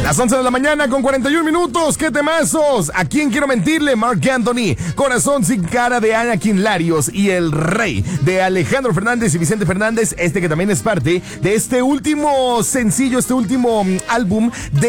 Las 11 de la mañana con 41 minutos. ¡Qué temazos! ¿A quién quiero mentirle? Marc Anthony, Corazón sin cara de Anakin Larios y El Rey de Alejandro Fernández y Vicente Fernández, que también es parte de este último sencillo, este último álbum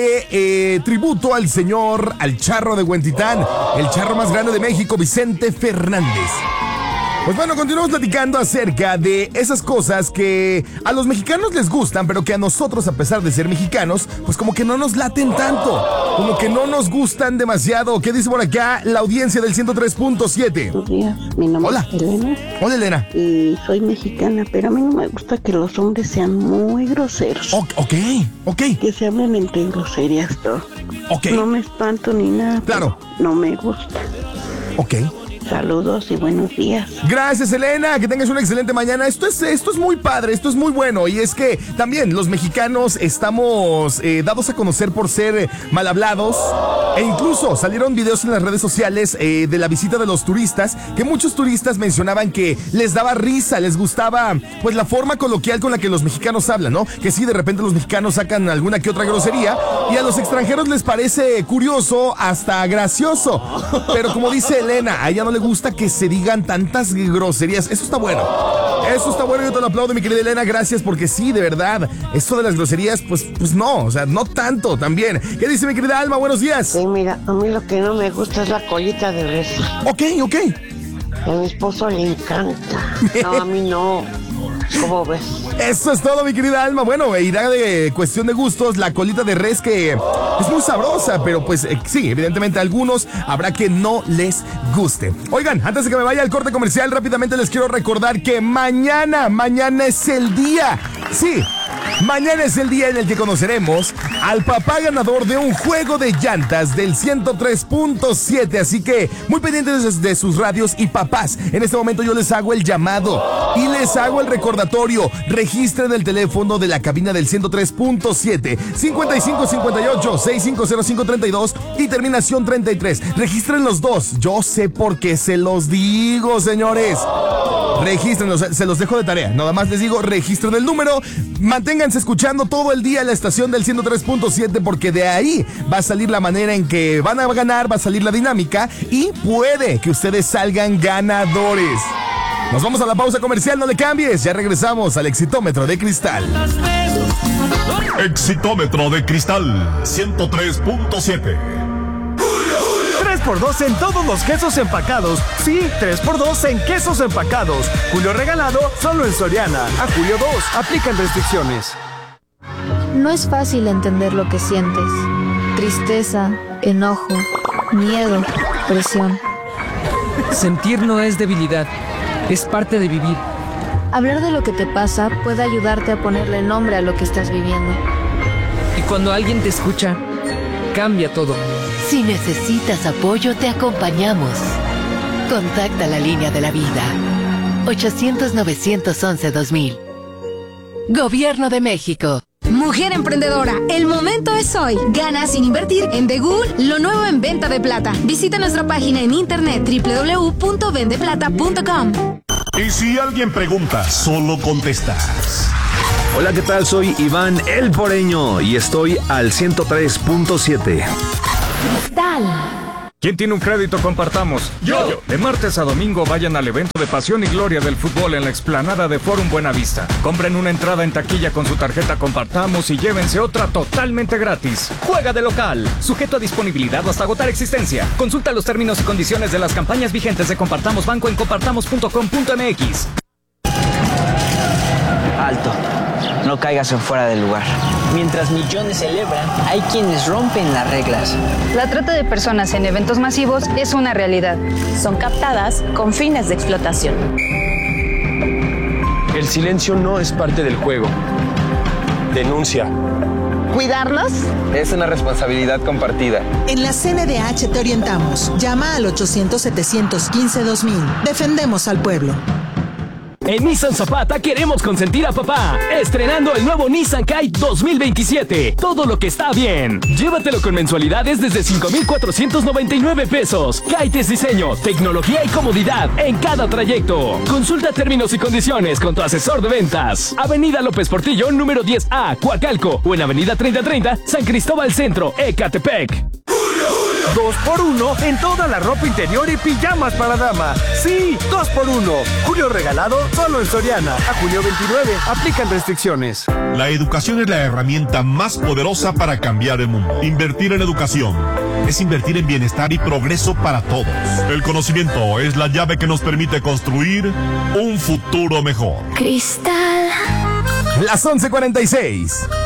de tributo al charro de Huentitán, el charro más grande de México, Vicente Fernández. Pues bueno, continuamos platicando acerca de esas cosas que a los mexicanos les gustan, pero que a nosotros, a pesar de ser mexicanos, pues como que no nos laten tanto, como que no nos gustan demasiado. ¿Qué dice por acá la audiencia del 103.7? Buenos días, mi nombre es Elena. Hola, Elena. Y soy mexicana, pero a mí no me gusta que los hombres sean muy groseros. Ok. Que se hablen entre groserías todo. Ok. No me espanto ni nada. Claro. No me gusta. Ok. Saludos y buenos días. Gracias, Elena, que tengas una excelente mañana. Esto es muy padre, esto es muy bueno. Y es que también los mexicanos estamos dados a conocer por ser mal hablados. E incluso salieron videos en las redes sociales de la visita de los turistas, que muchos turistas mencionaban que les daba risa, les gustaba pues la forma coloquial con la que los mexicanos hablan, ¿no? Que sí, de repente los mexicanos sacan alguna que otra grosería y a los extranjeros les parece curioso, hasta gracioso. Pero como dice Elena, a ella no le gusta que se digan tantas groserías. Eso está bueno, yo te lo aplaudo, mi querida Elena, gracias, porque sí, de verdad, esto de las groserías, pues no, o sea, no tanto también. ¿Qué dice mi querida Alma? Buenos días. Sí, mira, a mí lo que no me gusta es la colita de res. Ok. A mi esposo le encanta. No, a mí no. ¿Cómo ves? Eso es todo, mi querida Alma. Bueno, irá de cuestión de gustos, la colita de res, que es muy sabrosa, pero pues sí, evidentemente a algunos habrá que no les guste. Oigan, antes de que me vaya al corte comercial, rápidamente les quiero recordar que mañana es el día. Sí, mañana es el día en el que conoceremos al papá ganador de un juego de llantas del 103.7. Así que muy pendientes de sus radios. Y papás, en este momento yo les hago el llamado y les hago el recordatorio. Registren el teléfono de la cabina del 103.7, 5558-650532 y terminación 33. Registren los dos. Yo sé por qué se los digo, señores. Regístrenlos, se los dejo de tarea. Nada más les digo, registren el número. Manténganse escuchando todo el día la estación del 103.7, porque de ahí va a salir la manera en que van a ganar, va a salir la dinámica y puede que ustedes salgan ganadores. Nos vamos a la pausa comercial, no le cambies. Ya regresamos al Exitómetro de Cristal. Exitómetro de Cristal 103.7. 3x2 en todos los quesos empacados. Sí, 3x2 en quesos empacados. Julio regalado solo en Soriana. A julio 2, aplican restricciones. No es fácil entender lo que sientes. Tristeza, enojo, miedo, presión. Sentir no es debilidad, es parte de vivir. Hablar de lo que te pasa puede ayudarte a ponerle nombre a lo que estás viviendo. Y cuando alguien te escucha, cambia todo. Si necesitas apoyo, te acompañamos. Contacta la línea de la vida. 800-911-2000. Gobierno de México. Mujer emprendedora, el momento es hoy. Gana sin invertir en The Ghoul, lo nuevo en venta de plata. Visita nuestra página en internet www.vendeplata.com. Y si alguien pregunta, solo contestas. Hola, ¿qué tal? Soy Iván El Poreño y estoy al 103.7. Cristal. ¿Quién tiene un crédito? Compartamos. ¡Yo! De martes a domingo vayan al evento de Pasión y Gloria del Fútbol en la explanada de Forum Buenavista. Compren una entrada en taquilla con su tarjeta Compartamos y llévense otra totalmente gratis. Juega de local. Sujeto a disponibilidad hasta agotar existencia. Consulta los términos y condiciones de las campañas vigentes de Compartamos Banco en compartamos.com.mx. Alto. No caigas en fuera del lugar. Mientras millones celebran, hay quienes rompen las reglas. La trata de personas en eventos masivos es una realidad. Son captadas con fines de explotación. El silencio no es parte del juego. Denuncia. ¿Cuidarnos? Es una responsabilidad compartida. En la CNDH te orientamos. Llama al 800-715-2000. Defendemos al pueblo. En Nissan Zapata queremos consentir a papá, estrenando el nuevo Nissan Kite 2027. Todo lo que está bien. Llévatelo con mensualidades desde 5,499 pesos. Kite es diseño, tecnología y comodidad en cada trayecto. Consulta términos y condiciones con tu asesor de ventas. Avenida López Portillo, número 10A, Coacalco, o en Avenida 3030, San Cristóbal Centro, Ecatepec. 2x1 en toda la ropa interior y pijamas para dama. Sí, 2x1. Julio regalado solo en Soriana. A julio 29. Aplican restricciones. La educación es la herramienta más poderosa para cambiar el mundo. Invertir en educación es invertir en bienestar y progreso para todos. El conocimiento es la llave que nos permite construir un futuro mejor. Cristal. Las 11:46.